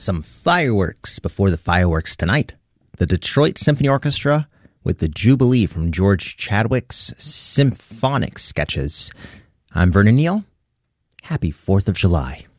Some fireworks before the fireworks tonight. The Detroit Symphony Orchestra with the Jubilee from George Chadwick's Symphonic Sketches. I'm Vernon Neal. Happy 4th of July.